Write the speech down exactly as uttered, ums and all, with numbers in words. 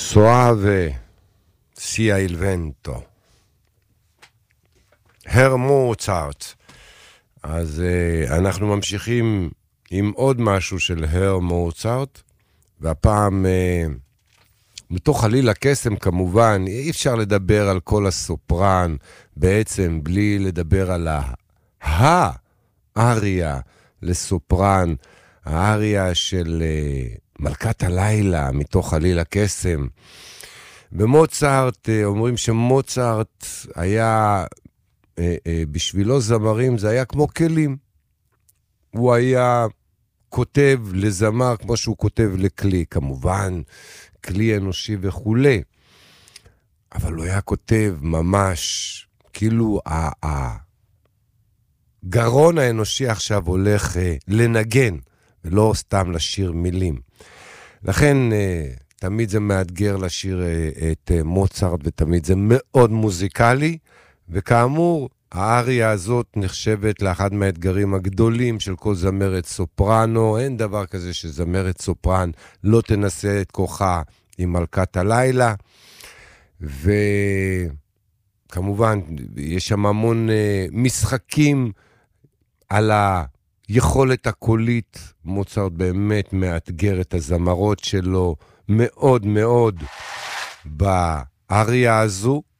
Soave sia il vento. הר מוצרט. אז uh, אנחנו ממשיכים עם עוד משהו של הר מוצרט, והפעם uh, מתוך חליל הקסם כמובן, אי אפשר לדבר על כל הסופרן בעצם בלי לדבר על האריה לסופרן, האריה של uh, מלכת הלילה מתוך חליל הקסם. במוצרט אומרים שמוצרט היה, בשבילו זמרים זה היה כמו כלים. הוא היה כותב לזמר כמו שהוא כותב לכלי, כמובן כלי אנושי וכו'. אבל הוא היה כותב ממש, כאילו הגרון האנושי עכשיו הולך לנגן, ולא סתם לשיר מילים. לכן תמיד זה מאתגר לשיר את מוצרט, ותמיד זה מאוד מוזיקלי, וכאמור, האריה הזאת נחשבת לאחד מהאתגרים הגדולים של כל זמרת סופרנו. אין דבר כזה שזמרת סופרן לא תנסה את כוחה עם מלכת הלילה, וכמובן יש שם המון משחקים על היכולת הקולית. מוצרט באמת מאתגר את הזמרות שלו מאוד מאוד באריה הזו.